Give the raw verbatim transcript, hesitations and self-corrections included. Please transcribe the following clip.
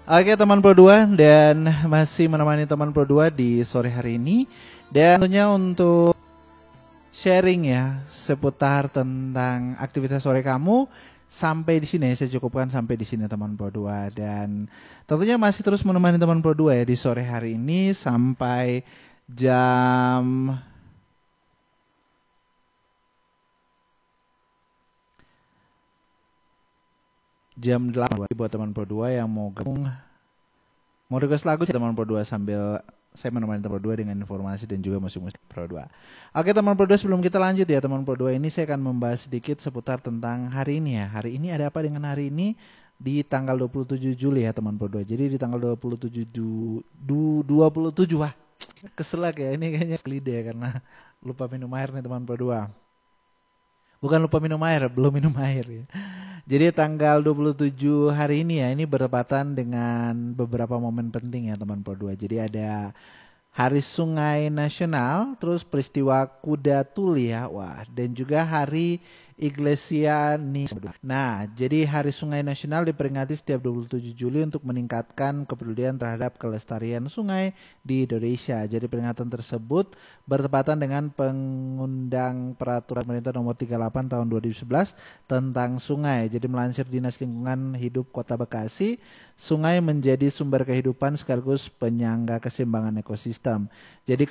Oke teman Pro dua, dan masih menemani teman Pro dua di sore hari ini. Dan tentunya untuk sharing ya seputar tentang aktivitas sore kamu sampai di sini, saya cukupkan sampai di sini teman Pro dua. Dan tentunya masih terus menemani teman Pro dua ya di sore hari ini sampai jam jam delapan buat teman Pro dua yang mau gabung, mau request lagu teman Pro dua sambil saya menemani teman Pro dua dengan informasi dan juga musik-musik Pro dua. Oke teman Pro dua, sebelum kita lanjut ya teman Pro dua, ini saya akan membahas sedikit seputar tentang hari ini ya. Hari ini ada apa dengan hari ini di tanggal dua puluh tujuh Juli ya teman Pro dua. Jadi di tanggal dua puluh tujuh dua puluh tujuh wah keselak ya, ini kayaknya kelide ya karena lupa minum air nih teman Pro dua. Bukan lupa minum air, belum minum air ya. Jadi tanggal dua puluh tujuh hari ini ya, ini bertepatan dengan beberapa momen penting ya teman Pro dua. Jadi ada Hari Sungai Nasional, terus peristiwa Kuda Tuli ya, wah, dan juga Hari Iglesia Ni. Nah, jadi Hari Sungai Nasional diperingati setiap dua puluh tujuh Juli untuk meningkatkan kepedulian terhadap kelestarian sungai di Indonesia. Jadi peringatan tersebut bertepatan dengan pengundang peraturan pemerintah nomor tiga puluh delapan tahun dua ribu sebelas tentang sungai. Jadi melansir Dinas Lingkungan Hidup Kota Bekasi, sungai menjadi sumber kehidupan sekaligus penyangga keseimbangan ekosistem. Jadi